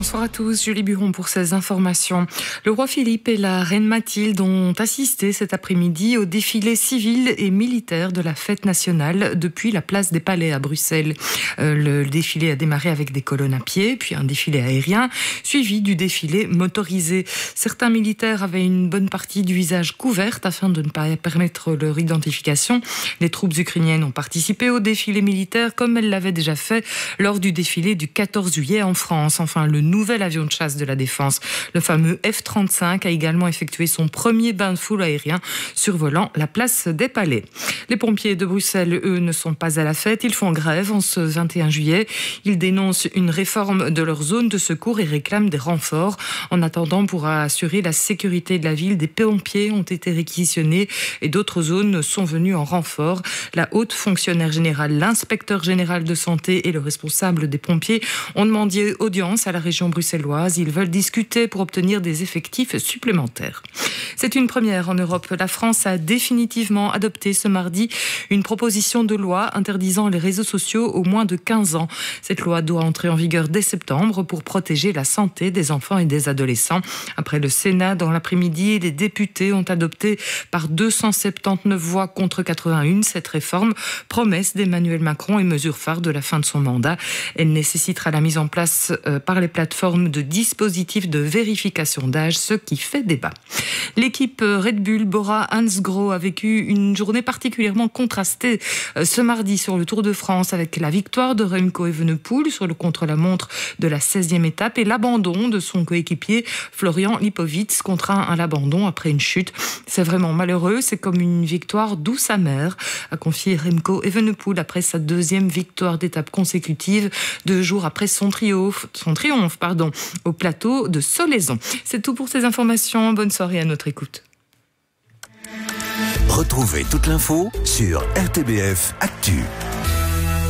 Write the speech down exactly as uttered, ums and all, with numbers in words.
Bonsoir à tous, Julie Buron pour ces informations. Le roi Philippe et la reine Mathilde ont assisté cet après-midi au défilé civil et militaire de la fête nationale depuis la place des Palais à Bruxelles. Euh, le défilé a démarré avec des colonnes à pied, puis un défilé aérien, suivi du défilé motorisé. Certains militaires avaient une bonne partie du visage couverte afin de ne pas permettre leur identification. Les troupes ukrainiennes ont participé au défilé militaire comme elles l'avaient déjà fait lors du défilé du quatorze juillet en France. Enfin, le nouvel avion de chasse de la Défense, le fameux F trente-cinq, a également effectué son premier bain de foule aérien survolant la place des Palais. Les pompiers de Bruxelles, eux, ne sont pas à la fête. Ils font grève en ce vingt et un juillet. Ils dénoncent une réforme de leur zone de secours et réclament des renforts. En attendant, pour assurer la sécurité de la ville, des pompiers ont été réquisitionnés et d'autres zones sont venues en renfort. La haute fonctionnaire générale, l'inspecteur général de santé et le responsable des pompiers ont demandé audience à la région bruxelloise. Ils veulent discuter pour obtenir des effectifs supplémentaires. C'est une première en Europe. La France a définitivement adopté ce mardi une proposition de loi interdisant les réseaux sociaux aux moins de quinze ans. Cette loi doit entrer en vigueur dès septembre pour protéger la santé des enfants et des adolescents. Après le Sénat, dans l'après-midi, les députés ont adopté par deux cent soixante-dix-neuf voix contre quatre-vingt-un cette réforme, promesse d'Emmanuel Macron et mesure phare de la fin de son mandat. Elle nécessitera la mise en place euh, par les plateformes de dispositifs de vérification d'âge, ce qui fait débat. L'équipe Red Bull Bora-Hansgrohe a vécu une journée particulièrement contrastée ce mardi sur le Tour de France avec la victoire de Remco Evenepoel sur le contre-la-montre de la seizième étape et l'abandon de son coéquipier Florian Lipowitz, contraint à l'abandon après une chute. C'est vraiment malheureux, c'est comme une victoire douce amère, a confié Remco Evenepoel après sa deuxième victoire d'étape consécutive, deux jours après son triomphe, son triomphe pardon, au plateau de Solaizon. C'est tout pour ces informations. Bonne soirée à notre écoute. Retrouvez toute l'info sur R T B F Actu.